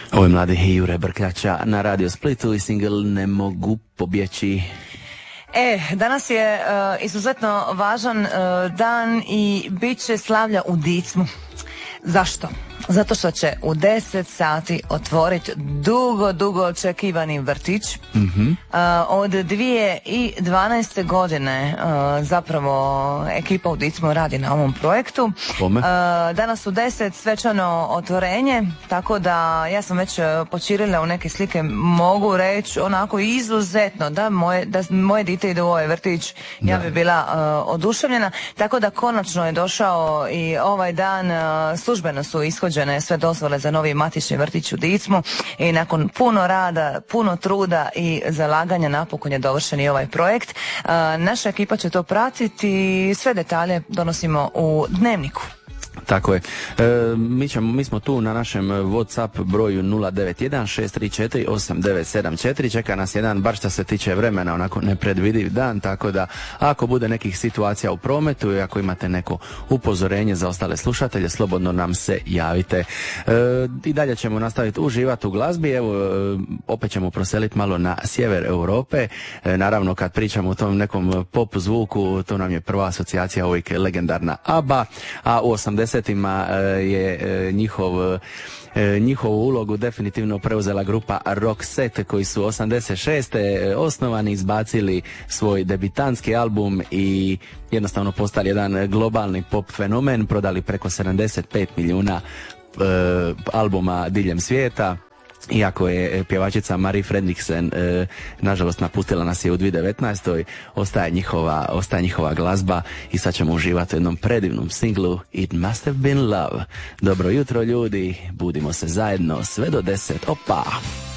Ovo je mladi Jure Brkljača na Radio Splitu i single Ne mogu pobjeći. Danas je izuzetno važan dan i bit će slavlja u Dicmu. Zašto? Zato što će u 10 sati otvoriti dugo očekivani vrtić. Od 2012. godine zapravo ekipa u Dicmu radi na ovom projektu. Danas u 10 svečano otvorenje, tako da ja sam već počirila u neke slike, mogu reći onako izuzetno da moje dite ide u ovaj vrtić, ja bi bila oduševljena, tako da konačno je došao i ovaj dan. Službeno su ishođene sve dozvole za novi matični vrtić u Dicmu i nakon puno rada, puno truda i zalaganja napokon je dovršen i ovaj projekt. Naša ekipa će to pratiti, sve detalje donosimo u Dnevniku. Tako je. Mi smo tu na našem WhatsApp broju 091-634-8974. Čeka nas jedan, baš što se tiče vremena, onako nepredvidiv dan, tako da ako bude nekih situacija u prometu i ako imate neko upozorenje za ostale slušatelje, slobodno nam se javite. I dalje ćemo nastaviti uživati u glazbi. Evo, opet ćemo proseliti malo na sjever Europe. Naravno, kad pričamo o tom nekom pop zvuku, to nam je prva asocijacija uvijek legendarna ABBA, a u 80-ima je njihovu ulogu definitivno preuzela grupa Roxette, koji su 86. osnovani, izbacili svoj debitanski album i jednostavno postali jedan globalni pop fenomen, prodali preko 75 milijuna albuma diljem svijeta. Iako je pjevačica Marie Fredriksen nažalost napustila nas je u 2019. ostaje njihova glazba i sad ćemo uživati u jednom predivnom singlu It Must Have Been Love. Dobro jutro ljudi, budimo se zajedno sve do 10. Opa!